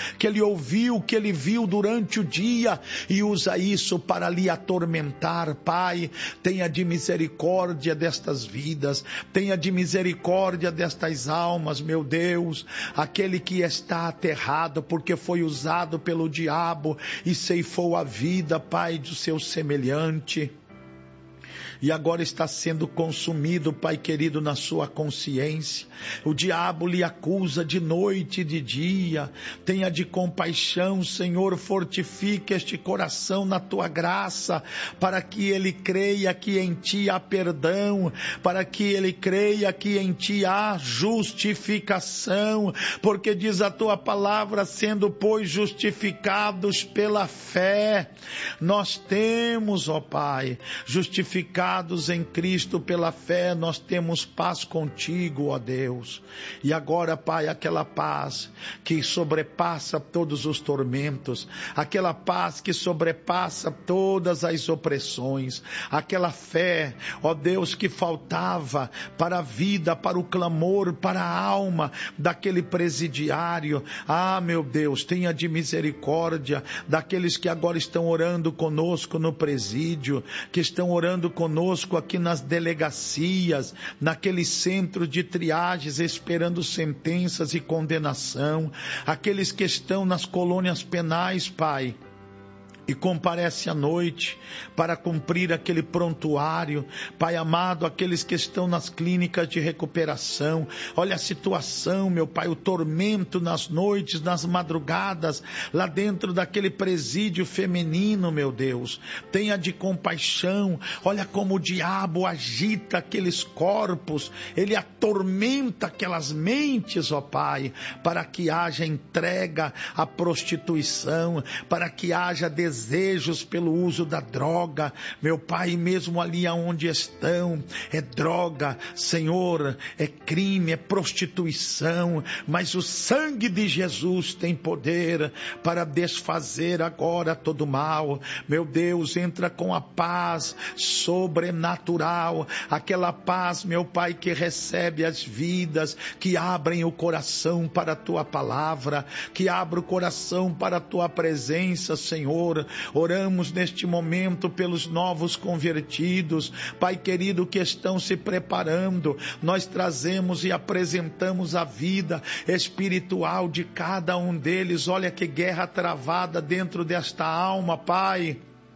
que ele ouviu, que ele viu durante o dia e usa isso para lhe atormentar. Pai, tenha de misericórdia destas vidas, tenha de misericórdia destas almas, meu Deus, aquele que está aterrado porque foi usado pelo diabo e ceifou a vida, Pai, do seu semelhante. E agora está sendo consumido, Pai querido, na sua consciência. O diabo lhe acusa de noite e de dia. Tenha de compaixão, Senhor, fortifique este coração na tua graça, para que ele creia que em ti há perdão, para que ele creia que em ti há justificação, porque diz a tua palavra, sendo, pois, justificados pela fé, nós temos, ó Pai, justificados em Cristo pela fé, nós temos paz contigo, ó Deus. E agora, Pai, aquela paz que sobrepassa todos os tormentos, aquela paz que sobrepassa todas as opressões, aquela fé, ó Deus, que faltava para a vida, para o clamor, para a alma daquele presidiário. Ah, meu Deus, tenha de misericórdia daqueles que agora estão orando conosco no presídio, que estão orando conosco aqui nas delegacias, naquele centro de triagens, esperando sentenças e condenação, aqueles que estão nas colônias penais, Pai, e comparece à noite para cumprir aquele prontuário. Pai amado, aqueles que estão nas clínicas de recuperação, olha a situação, meu Pai, o tormento nas noites, nas madrugadas, lá dentro daquele presídio feminino, meu Deus, tenha de compaixão. Olha como o diabo agita aqueles corpos, ele atormenta aquelas mentes, ó Pai, para que haja entrega à prostituição, para que haja desejos pelo uso da droga, meu Pai, mesmo ali aonde estão, é droga, Senhor, é crime, é prostituição, mas o sangue de Jesus tem poder para desfazer agora todo mal. Meu Deus, entra com a paz sobrenatural, aquela paz, meu Pai, que recebe as vidas, que abrem o coração para a Tua palavra, que abre o coração para a Tua presença, Senhor. Oramos neste momento pelos novos convertidos, Pai querido, que estão se preparando. Nós trazemos e apresentamos a vida espiritual de cada um deles. Olha que guerra travada dentro desta alma, Pai.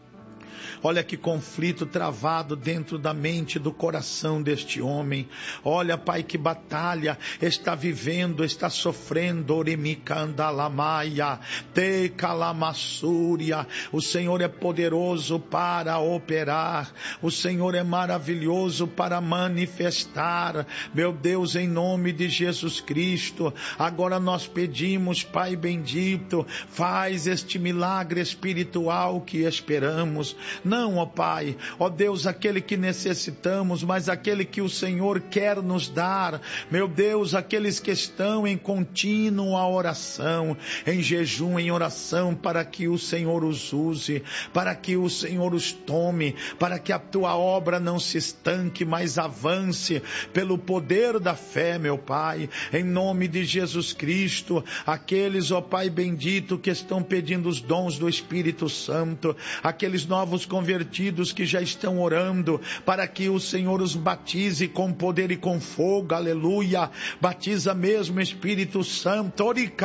Olha que conflito travado dentro da mente e do coração deste homem. Olha, Pai, que batalha está vivendo, está sofrendo. Oremicandalamaia, Tecalamassúria. O Senhor é poderoso para operar. O Senhor é maravilhoso para manifestar. Meu Deus, em nome de Jesus Cristo, agora nós pedimos, Pai bendito, faz este milagre espiritual que esperamos. Não, ó Pai, ó Deus, aquele que necessitamos, mas aquele que o Senhor quer nos dar. Meu Deus, aqueles que estão em contínua oração, em jejum, em oração, para que o Senhor os use, para que o Senhor os tome, para que a Tua obra não se estanque, mas avance pelo poder da fé, meu Pai, em nome de Jesus Cristo. Aqueles, ó Pai bendito, que estão pedindo os dons do Espírito Santo, aqueles novos convertidos que já estão orando para que o Senhor os batize com poder e com fogo, aleluia. Batiza mesmo, Espírito Santo,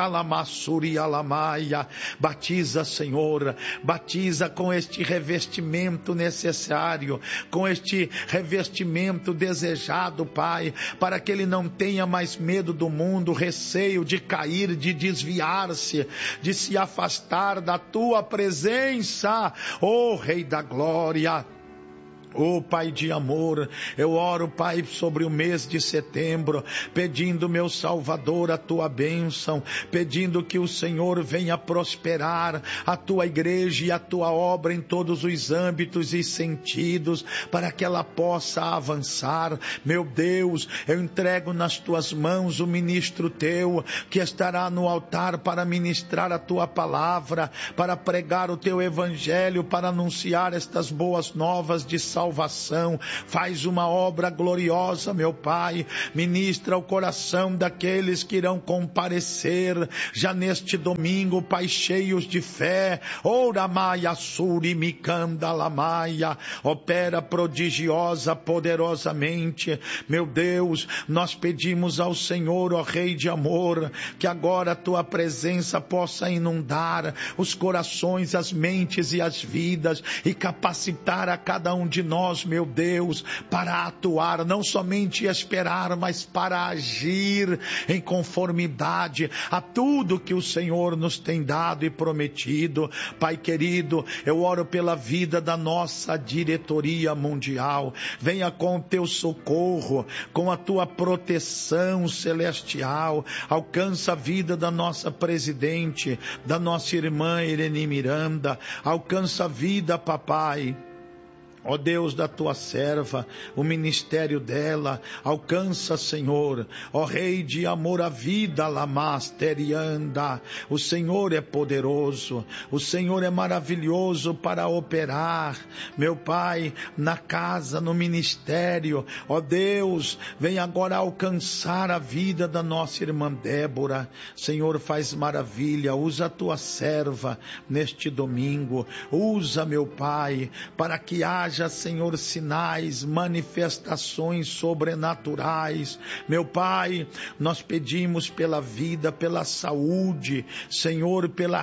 batiza, Senhor, batiza com este revestimento necessário, com este revestimento desejado, Pai, para que ele não tenha mais medo do mundo, receio de cair, de desviar-se, de se afastar da Tua presença, ó Rei da glória. Oh Pai de amor, eu oro, Pai, sobre o mês de setembro, pedindo, meu Salvador, a Tua bênção, pedindo que o Senhor venha prosperar a Tua igreja e a Tua obra em todos os âmbitos e sentidos, para que ela possa avançar. Meu Deus, eu entrego nas Tuas mãos o ministro Teu, que estará no altar para ministrar a Tua palavra, para pregar o Teu evangelho, para anunciar estas boas novas de salvação salvação. Faz uma obra gloriosa, meu Pai. Ministra o coração daqueles que irão comparecer já neste domingo, Pai, cheios de fé. Ora maia suri mikanda lamaia. Opera prodigiosa, poderosamente. Meu Deus, nós pedimos ao Senhor, ó Rei de amor, que agora a tua presença possa inundar os corações, as mentes e as vidas e capacitar a cada um de nós, meu Deus, para atuar, não somente esperar, mas para agir em conformidade a tudo que o Senhor nos tem dado e prometido. Pai querido, eu oro pela vida da nossa diretoria mundial. Venha com o teu socorro, com a tua proteção celestial. Alcança a vida da nossa presidente, da nossa irmã Irene Miranda. Alcança a vida, papai, ó Deus, da tua serva, o ministério dela. Alcança, Senhor, ó Rei de amor, a vida, lamasterianda. O Senhor é poderoso, o Senhor é maravilhoso para operar, meu Pai, na casa, no ministério. Ó Deus, vem agora alcançar a vida da nossa irmã Débora. Senhor, faz maravilha, usa a tua serva neste domingo. Usa, meu Pai, para que haja, Senhor, sinais, manifestações sobrenaturais. Meu Pai, nós pedimos pela vida, pela saúde, Senhor, pela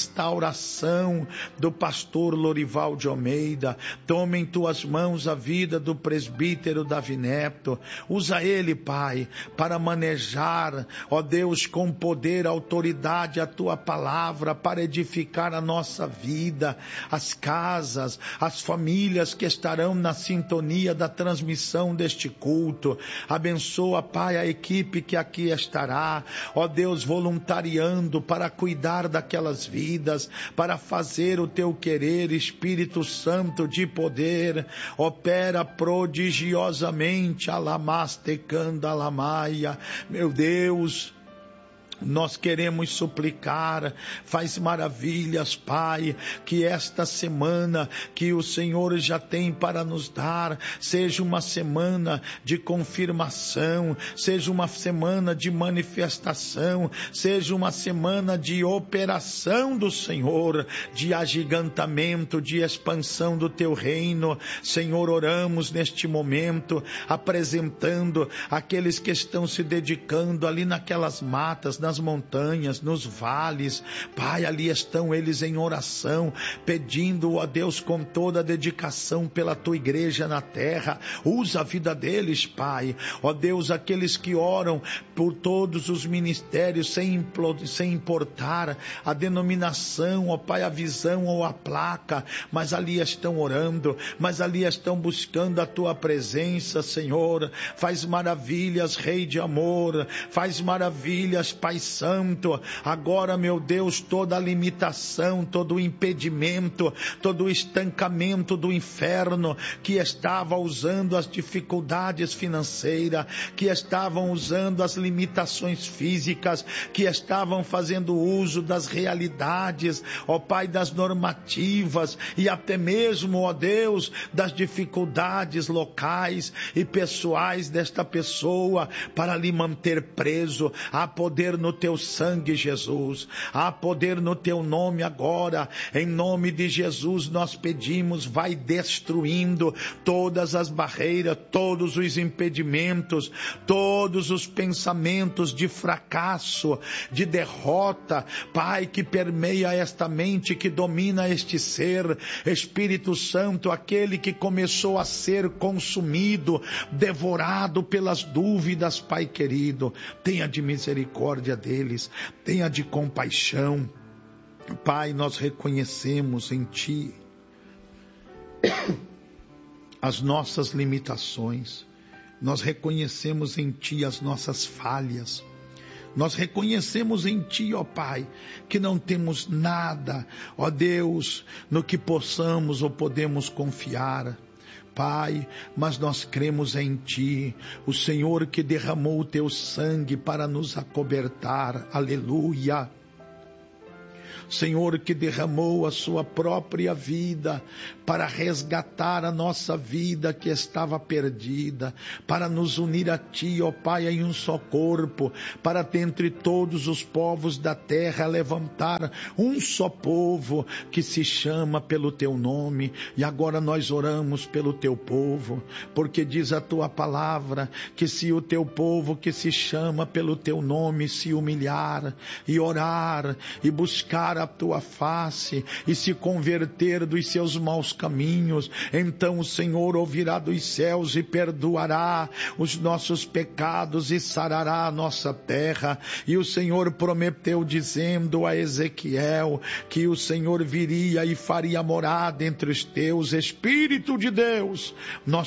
restauração do pastor Lorival de Almeida. Toma em tuas mãos a vida do presbítero Davi Neto. Usa ele, Pai, para manejar, ó Deus, com poder, autoridade, a tua palavra, para edificar a nossa vida, as casas, as famílias que estarão na sintonia da transmissão deste culto. Abençoa, Pai, a equipe que aqui estará, ó Deus, voluntariando para cuidar daquelas vidas, para fazer o teu querer. Espírito Santo de poder, opera prodigiosamente, alamastecanda alamaia. Meu Deus, nós queremos suplicar, faz maravilhas, Pai, que esta semana que o Senhor já tem para nos dar, seja uma semana de confirmação, seja uma semana de manifestação, seja uma semana de operação do Senhor, de agigantamento, de expansão do teu reino. Senhor, oramos neste momento, apresentando aqueles que estão se dedicando ali naquelas matas, nas montanhas, nos vales. Pai, ali estão eles em oração, pedindo a Deus com toda a dedicação pela tua igreja na terra. Usa a vida deles, Pai. Ó Deus, aqueles que oram por todos os ministérios, sem importar a denominação, ó Pai, a visão ou a placa, mas ali estão orando, mas ali estão buscando a tua presença, Senhor. Faz maravilhas, Rei de amor, faz maravilhas, Pai Santo. Agora, meu Deus, toda a limitação, todo o impedimento, todo o estancamento do inferno que estava usando as dificuldades financeiras, que estavam usando as limitações físicas, que estavam fazendo uso das realidades, ó Pai, das normativas e até mesmo, ó Deus, das dificuldades locais e pessoais desta pessoa para lhe manter preso. Há poder no teu sangue, Jesus. Há poder no teu nome agora. Em nome de Jesus nós pedimos, vai destruindo todas as barreiras, todos os impedimentos, todos os pensamentos de fracasso, de derrota, Pai, que permeia esta mente, que domina este ser. Espírito Santo, aquele que começou a ser consumido, devorado pelas dúvidas, Pai querido, tenha de misericórdia deles, tenha de compaixão. Pai, nós reconhecemos em Ti as nossas limitações, nós reconhecemos em Ti as nossas falhas, nós reconhecemos em Ti, ó Pai, que não temos nada, ó Deus, no que possamos ou podemos confiar, Pai, mas nós cremos em Ti, o Senhor que derramou o Teu sangue para nos acobertar, aleluia. Senhor, que derramou a sua própria vida para resgatar a nossa vida que estava perdida, para nos unir a Ti, ó Pai, em um só corpo, para dentre todos os povos da terra levantar um só povo que se chama pelo Teu nome. E agora nós oramos pelo Teu povo, porque diz a Tua palavra que se o Teu povo que se chama pelo Teu nome se humilhar e orar e buscar a Tua face e se converter dos seus maus caminhos, então o Senhor ouvirá dos céus e perdoará os nossos pecados e sarará a nossa terra. E o Senhor prometeu dizendo a Ezequiel que o Senhor viria e faria morada entre os teus. Espírito de Deus, nós